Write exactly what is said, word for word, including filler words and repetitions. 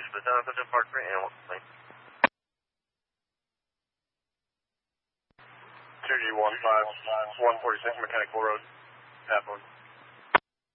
is Baton Rouge Park for Animal Complaint. two G one five one forty-six Mechanical Road, Tap one.